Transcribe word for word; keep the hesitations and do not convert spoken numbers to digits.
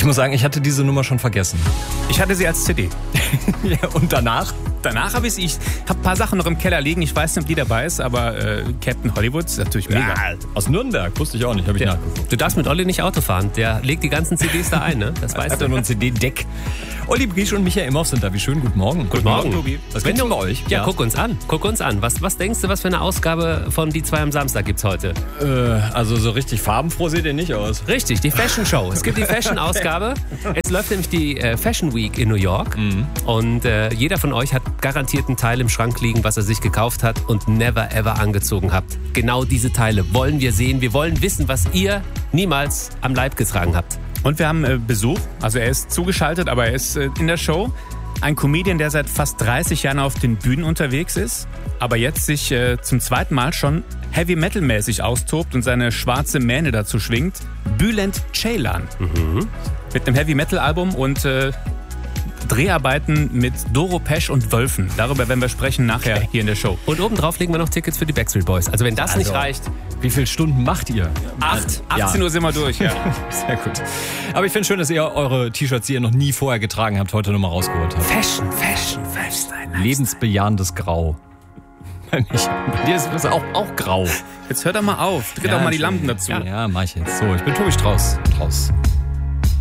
muss sagen, ich hatte diese Nummer schon vergessen. Ich hatte sie als C D. Ja, und danach? Danach habe ich sie. Ich habe ein paar Sachen noch im Keller liegen. Ich weiß nicht, ob die dabei ist, aber äh, Captain Hollywood ist natürlich mega. Ja, aus Nürnberg, wusste ich auch nicht, habe ich Der, nachgeguckt. du darfst mit Olli nicht Auto fahren. Der legt die ganzen C Ds da ein, ne? Das weißt Hat du. er nur ein C D-Deck. Olli Briesch und Michael Imhoff sind da. Wie schön, guten Morgen. Guten Morgen, Tobi. Was Wenn gibt's du- bei euch? Ja, guck uns an. Guck uns an. Was, was denkst du, was für eine Ausgabe von Die zwei am Samstag gibt's heute? Äh, also so richtig farbenfroh seht ihr nicht aus. Richtig, die Fashion Show. Es gibt die Fashion-Ausgabe. Es läuft nämlich die äh, Fashion Week in New York. Und äh, jeder von euch hat garantiert einen Teil im Schrank liegen, was er sich gekauft hat und never ever angezogen habt. Genau diese Teile wollen wir sehen. Wir wollen wissen, was ihr niemals am Leib getragen habt. Und wir haben äh, Besuch. Also er ist zugeschaltet, aber er ist äh, in der Show. Ein Comedian, der seit fast dreißig Jahren auf den Bühnen unterwegs ist, aber jetzt sich äh, zum zweiten Mal schon Heavy-Metal-mäßig austobt und seine schwarze Mähne dazu schwingt. Bülent Ceylan. Mhm. Mit einem Heavy-Metal-Album und äh, Dreharbeiten mit Doro Pesch und Wölfen. Darüber werden wir sprechen nachher hier in der Show. Und obendrauf legen wir noch Tickets für die Backstreet Boys. Also wenn das Also, nicht reicht, Wie viele Stunden macht ihr? Acht, Ja. achtzehn Uhr sind wir durch, ja. Sehr gut. Aber ich finde schön, dass ihr eure T-Shirts, die ihr noch nie vorher getragen habt, heute nochmal rausgeholt habt. Fashion, Fashion, Fashion. Lebensbejahendes Grau. Bei dir ist es auch, auch grau. Jetzt hört doch mal auf. Dreht doch mal die Lampen dazu. Ja, mach ich jetzt. So, ich bin Tobi Strauß. Strauß.